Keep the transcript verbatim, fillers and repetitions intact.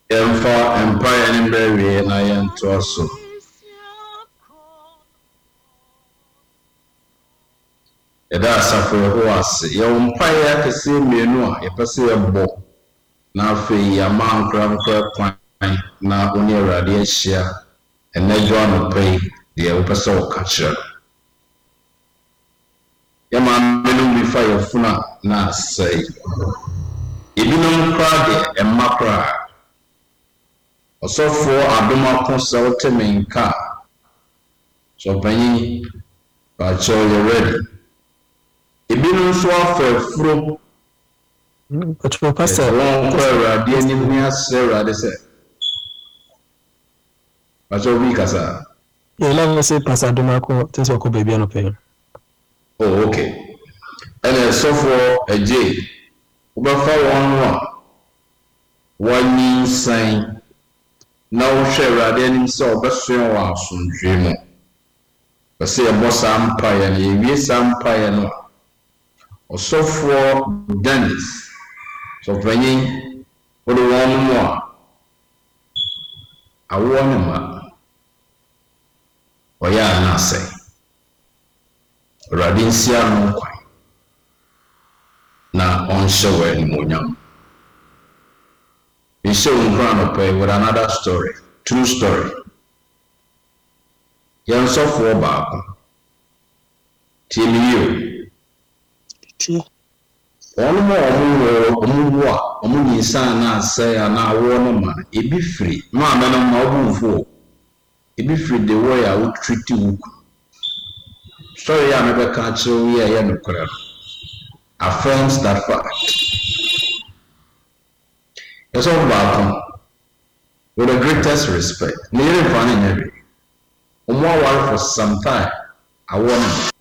Emfa empire ni brewie na yento so. Eda asafo ho ase. Ye empire akese mienu a yepese yebo. Na afi ya mankra nkra kwan na oni awrade ahia. Enejo anopai de wopese wo ka kire. Ye ma menu bi fa yefuna na sei. Ibinum kra de emmakra Osofo adoma konsa wotemenka so panyi ba cho you ready Ibinum so afafuro but for pastor won ko awrade ani hu ase awrade se ba cho bi kasa you love say pastor adoma ko tese ko baby no pay oh okay ene sofo eje ubafa won wa wani san na wo hwe awrade ani se obeso wa asundwe mo Bese yebo sampaye na yewie sampaye no osofo Dennis so panyin odo won mo a awo ne ma oya na asai radin sia no kwan na on show ni monyam we show no pay with another story true story yan sofo baako timiyo ti Ono mo omu omu a omu nyisa na asai na awo no ma ebi free ma na na ma obunfo ebi free the way I would treat you sorry ya mebe ka chiwo ye ye nokora affirms that fact yes all about with the greatest respect near fan in every omu aware for some time I want